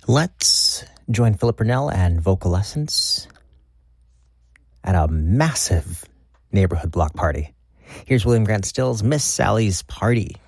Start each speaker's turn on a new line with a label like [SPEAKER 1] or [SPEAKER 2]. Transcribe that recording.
[SPEAKER 1] Let's join Philip Burnell and Vocal Essence at a massive neighborhood block party. Here's William Grant Still's Miss Sally's Party.